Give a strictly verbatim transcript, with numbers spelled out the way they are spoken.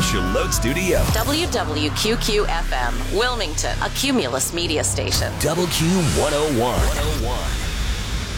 Charlotte Studio. W W Q Q F M, Wilmington, a Cumulus media station. Double Q one oh one.